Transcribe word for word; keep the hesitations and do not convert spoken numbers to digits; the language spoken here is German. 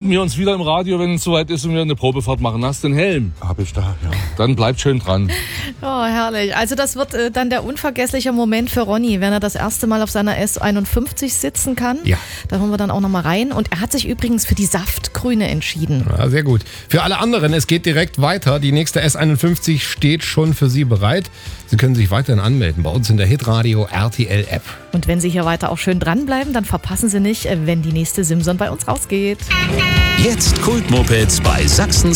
melden wir uns wieder im Radio, wenn es soweit ist und wir eine Probefahrt machen. Hast du den Helm? Hab ich da, ja. Dann bleibt schön dran. Oh, herrlich. Also das wird äh, dann der unvergessliche Moment für Ronny, wenn er das erste Mal auf seiner S einundfünfzig sitzen kann. Ja. Da hören wir dann auch nochmal rein. Und er hat sich übrigens für die Saftgrüne entschieden. Ja, sehr gut. Für alle anderen, es geht direkt weiter. Die nächste S einundfünfzig steht schon für Sie bereit. Sie können sich weiterhin anmelden bei uns in der Hitradio R T L App. Und wenn Sie hier weiter auch schön dranbleiben, dann verpassen Sie nicht, wenn die nächste Simson bei uns rausgeht. Jetzt Kultmopeds bei Sachsens